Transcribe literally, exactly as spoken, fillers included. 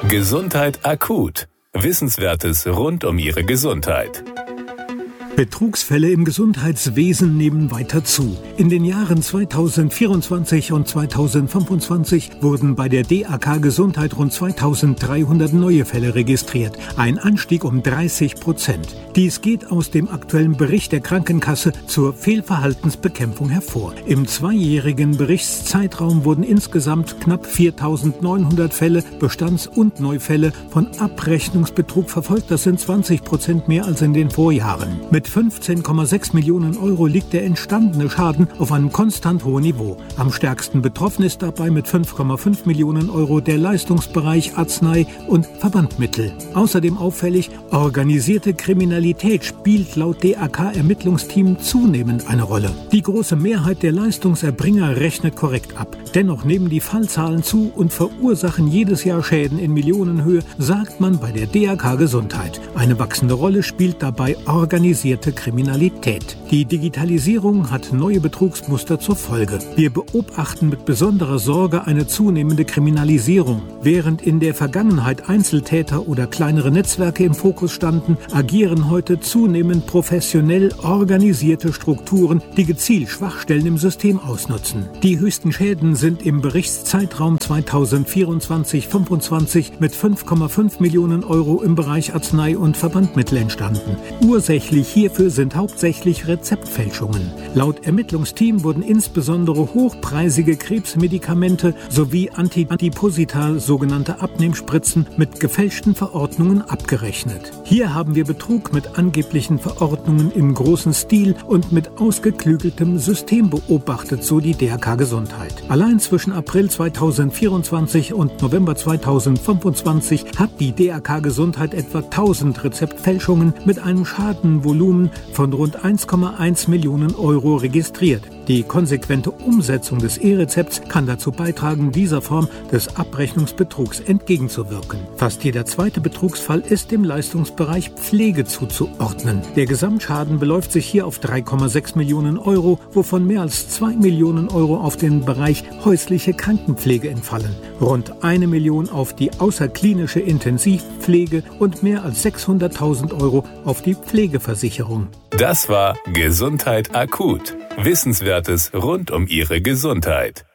Gesundheit akut. Wissenswertes rund um Ihre Gesundheit. Betrugsfälle im Gesundheitswesen nehmen weiter zu. In den Jahren zweitausendvierundzwanzig und zweitausendfünfundzwanzig wurden bei der D A K Gesundheit rund zweitausenddreihundert neue Fälle registriert, ein Anstieg um dreißig Prozent. Dies geht aus dem aktuellen Bericht der Krankenkasse zur Fehlverhaltensbekämpfung hervor. Im zweijährigen Berichtszeitraum wurden insgesamt knapp viertausendneunhundert Fälle, Bestands- und Neufälle von Abrechnungsbetrug verfolgt. Das sind zwanzig Prozent mehr als in den Vorjahren. Mit fünfzehn Komma sechs Millionen Euro liegt der entstandene Schaden auf einem konstant hohen Niveau. Am stärksten betroffen ist dabei mit fünf Komma fünf Millionen Euro der Leistungsbereich Arznei- und Verbandmittel. Außerdem auffällig, organisierte Kriminalität spielt laut D A K-Ermittlungsteam zunehmend eine Rolle. Die große Mehrheit der Leistungserbringer rechnet korrekt ab. Dennoch nehmen die Fallzahlen zu und verursachen jedes Jahr Schäden in Millionenhöhe, sagt man bei der D A K Gesundheit. Eine wachsende Rolle spielt dabei organisierte Kriminalität. Die Digitalisierung hat neue Betrugsmuster zur Folge. Wir beobachten mit besonderer Sorge eine zunehmende Kriminalisierung. Während in der Vergangenheit Einzeltäter oder kleinere Netzwerke im Fokus standen, agieren heute zunehmend professionell organisierte Strukturen, die gezielt Schwachstellen im System ausnutzen. Die höchsten Schäden sind im Berichtszeitraum zweitausendvierundzwanzig fünfundzwanzig mit fünf Komma fünf Millionen Euro im Bereich Arznei- und Verbandmittel entstanden. Ursächlich hierfür sind hauptsächlich Rezeptfälschungen. Laut Ermittlungsteam wurden insbesondere hochpreisige Krebsmedikamente sowie Antideposita, sogenannte Abnehmspritzen, mit gefälschten Verordnungen abgerechnet. Hier haben wir Betrug mit angeblichen Verordnungen im großen Stil und mit ausgeklügeltem System beobachtet, so die D A K Gesundheit. Allein zwischen April zweitausendvierundzwanzig und November zweitausendfünfundzwanzig hat die D A K Gesundheit etwa tausend Rezeptfälschungen mit einem Schadenvolumen von rund eins Komma eins Millionen Euro registriert. Die konsequente Umsetzung des E-Rezepts kann dazu beitragen, dieser Form des Abrechnungsbetrugs entgegenzuwirken. Fast jeder zweite Betrugsfall ist im Leistungsbereich Pflege zuzuordnen. Der Gesamtschaden beläuft sich hier auf drei Komma sechs Millionen Euro, wovon mehr als zwei Millionen Euro auf den Bereich häusliche Krankenpflege entfallen, rund eine Million auf die außerklinische Intensivpflege und mehr als sechshunderttausend Euro auf die Pflegeversicherung. Das war Gesundheit akut. Wissenswertes rund um Ihre Gesundheit.